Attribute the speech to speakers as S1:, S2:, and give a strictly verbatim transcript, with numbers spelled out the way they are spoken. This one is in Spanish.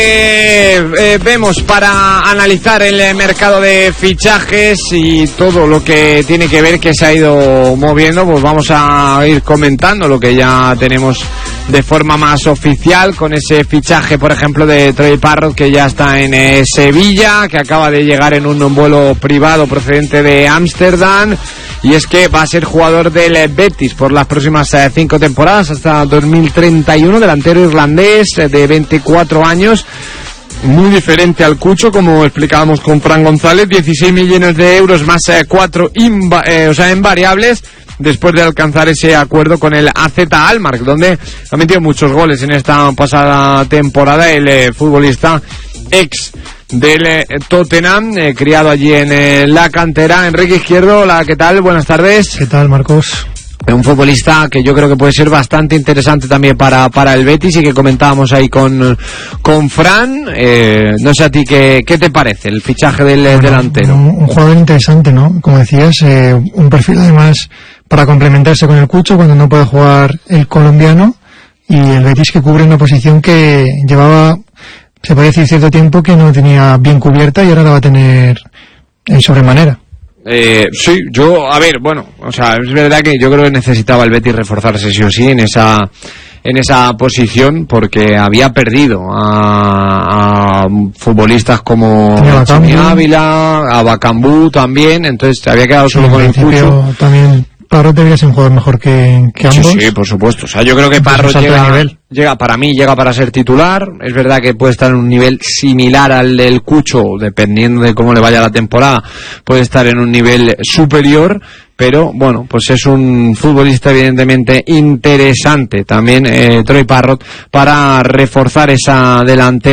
S1: Eh, eh, vemos para analizar el mercado de fichajes y todo lo que tiene que ver que se ha ido moviendo, pues vamos a ir comentando lo que ya tenemos de forma más oficial, con ese fichaje, por ejemplo, de Troy Parrott, que ya está en eh, Sevilla, que acaba de llegar en un, un vuelo privado procedente de Ámsterdam, y es que va a ser jugador del Betis por las próximas eh, cinco temporadas hasta dos mil treinta y uno, delantero irlandés eh, de veinticuatro años, muy diferente al Cucho, como explicábamos con Fran González. Dieciséis millones de euros más eh, cuatro inva- eh, o sea, en variables, después de alcanzar ese acuerdo con el A Z Alkmaar, donde ha metido muchos goles en esta pasada temporada el eh, futbolista ex del eh, Tottenham, eh, criado allí en eh, la cantera. Enrique Izquierdo, hola, ¿qué tal? Buenas tardes.
S2: ¿Qué tal, Marcos?
S1: Un futbolista que yo creo que puede ser bastante interesante también para, para el Betis, y que comentábamos ahí con, con Fran. Eh, no sé a ti qué, qué te parece el fichaje del bueno, delantero.
S2: Un, un jugador interesante, ¿no? Como decías, eh, un perfil además para complementarse con el Cucho cuando no puede jugar el colombiano, y el Betis que cubre una posición que llevaba, se puede decir, cierto tiempo que no tenía bien cubierta, y ahora la va a tener en sobremanera.
S1: Eh, sí, yo, a ver, bueno, o sea, es verdad que yo creo que necesitaba el Betis reforzarse sí o sí en esa en esa posición, porque había perdido a, a futbolistas como Chimi Ávila, a Bacambú también, entonces había quedado solo sí, con el Cucho.
S2: También Parrott debería ser un jugador mejor que, que ambos.
S1: Sí, sí, por supuesto. O sea, yo creo que Parrott llega, llega, para mí, llega para ser titular. Es verdad que puede estar en un nivel similar al del Cucho, dependiendo de cómo le vaya la temporada. Puede estar en un nivel superior, pero bueno, pues es un futbolista evidentemente interesante también, eh, Troy Parrott, para reforzar esa delantera.